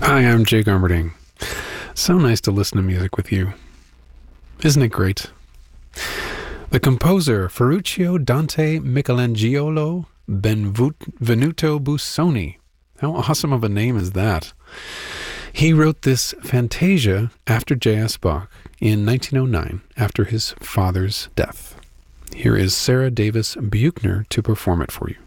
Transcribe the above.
Hi, I'm Jay Garberding. So nice to listen to music with you. Isn't it great? The composer Ferruccio Dante Michelangelo Benvenuto Busoni. How awesome of a name is that? He wrote this Fantasia after J.S. Bach in 1909 after his father's death. Here is Sarah Davis Buchner to perform it for you.